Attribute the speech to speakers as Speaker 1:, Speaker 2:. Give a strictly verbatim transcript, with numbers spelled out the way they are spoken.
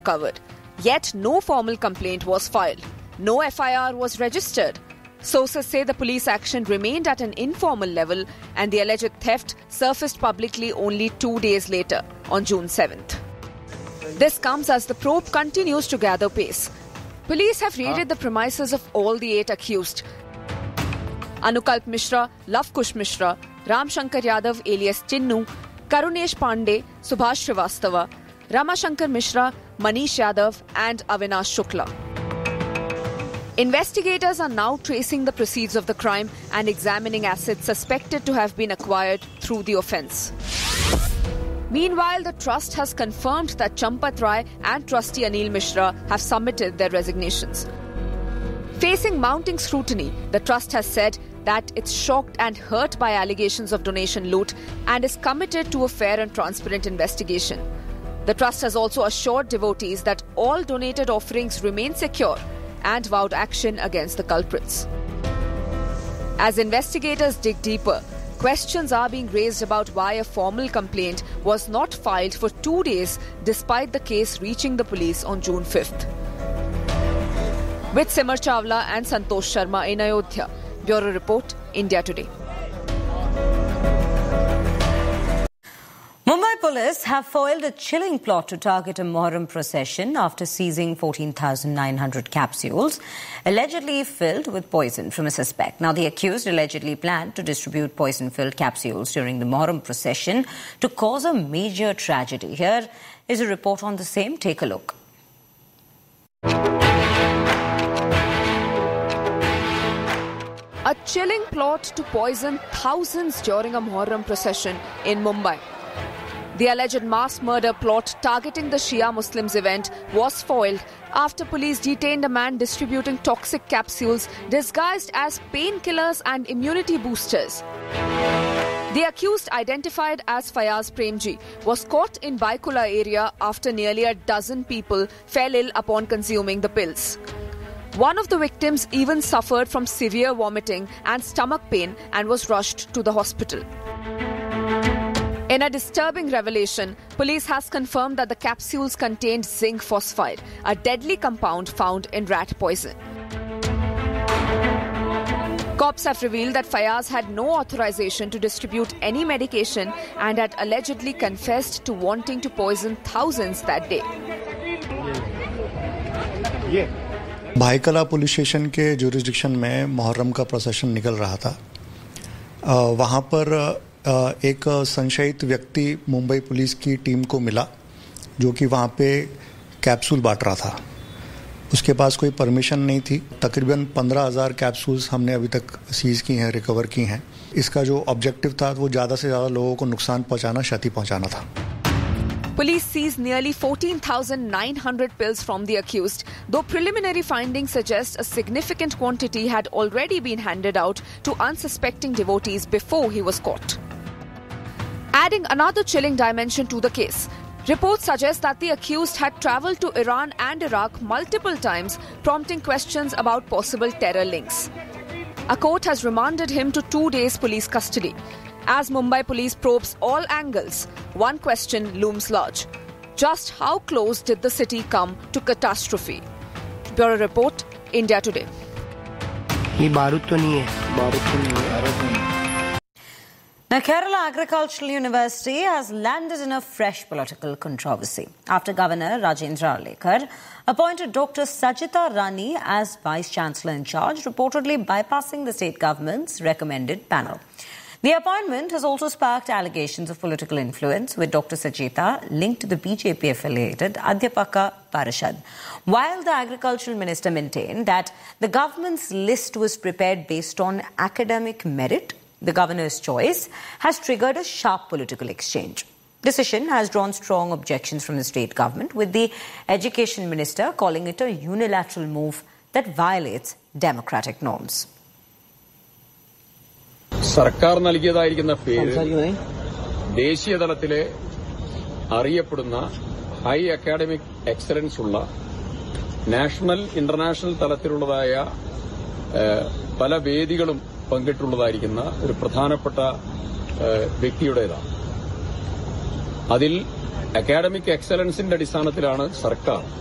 Speaker 1: covered. Yet no formal complaint was filed. No F I R was registered. Sources say the police action remained at an informal level and the alleged theft surfaced publicly only two days later, on June seventh. This comes as the probe continues to gather pace. Police have raided the premises of all the eight accused. Anukalp Mishra, Lavkush Mishra, Ram Shankar Yadav alias Chinnu, Karunesh Pandey, Subhash Srivastava, Rama Shankar Mishra, Manish Yadav and Avinash Shukla. Investigators are now tracing the proceeds of the crime and examining assets suspected to have been acquired through the offence. Meanwhile, the trust has confirmed that Champat Rai and trustee Anil Mishra have submitted their resignations. Facing mounting scrutiny, the trust has said that it's shocked and hurt by allegations of donation loot and is committed to a fair and transparent investigation. The trust has also assured devotees that all donated offerings remain secure and vowed action against the culprits. As investigators dig deeper, questions are being raised about why a formal complaint was not filed for two days despite the case reaching the police on June fifth. With Simar Chawla and Santosh Sharma in Ayodhya. Bureau Report, India Today.
Speaker 2: Mumbai police have foiled a chilling plot to target a Muharram procession after seizing fourteen thousand nine hundred capsules, allegedly filled with poison from a suspect. Now, the accused allegedly planned to distribute poison-filled capsules during the Muharram procession to cause a major tragedy. Here is a report on the same. Take a look.
Speaker 1: A chilling plot to poison thousands during a Muharram procession in Mumbai. The alleged mass murder plot targeting the Shia Muslims event was foiled after police detained a man distributing toxic capsules disguised as painkillers and immunity boosters. The accused, identified as Fayaz Premji, was caught in Baikula area after nearly a dozen people fell ill upon consuming the pills. One of the victims even suffered from severe vomiting and stomach pain and was rushed to the hospital. In a disturbing revelation, police has confirmed that the capsules contained zinc phosphide, a deadly compound found in rat poison. Cops have revealed that Fayaz had no authorization to distribute any medication and had allegedly confessed to wanting to poison thousands that day.
Speaker 3: Byculla police station के jurisdiction में मुहर्रम का procession निकल रहा था. वहाँ पर एक संशयित व्यक्ति मुंबई पुलिस की टीम को मिला जो कि वहाँ पे कैप्सूल बांट रहा था. उसके पास कोई परमिशन नहीं थी. तकरीबन पंद्रह हज़ार कैप्सूल्स हमने अभी तक सीज की हैं, रिकवर की हैं. इसका जो ऑब्जेक्टिव था वो ज़्यादा से ज़्यादा लोगों को नुकसान पहुँचाना, क्षति पहुँचाना था.
Speaker 1: Police seized nearly fourteen thousand nine hundred pills from the accused, though preliminary findings suggest a significant quantity had already been handed out to unsuspecting devotees before he was caught. Adding another chilling dimension to the case, reports suggest that the accused had travelled to Iran and Iraq multiple times, prompting questions about possible terror links. A court has remanded him to two days police custody. As Mumbai police probes all angles, one question looms large. Just how close did the city come to catastrophe? Bureau Report, India Today.
Speaker 2: Now, Kerala Agricultural University has landed in a fresh political controversy after Governor Rajendra Arlekar appointed Doctor Sajita Rani as Vice-Chancellor in charge, reportedly bypassing the state government's recommended panel. The appointment has also sparked allegations of political influence, with Doctor Sajita linked to the B J P-affiliated Adhyapaka Parishad. While the Agricultural Minister maintained that the government's list was prepared based on academic merit, the governor's choice has triggered a sharp political exchange. Decision has drawn strong objections from the state government, with the Education Minister calling it a unilateral move that violates democratic norms.
Speaker 4: സർക്കാർ നൽകിയതായിരിക്കുന്ന പേര് ദേശീയ തലത്തിലെ അറിയപ്പെടുന്ന high academic excellence ഉള്ള national international തലത്തിലുള്ളതായ പല വേദികളും പങ്കിട്ടുള്ളതായിരിക്കുന്ന ഒരു പ്രധാനപ്പെട്ട വ്യക്തിയുടേതാണ്. അതിൽ അക്കാഡമിക് എക്സലൻസിന്റെ അടിസ്ഥാനത്തിലാണ് സർക്കാർ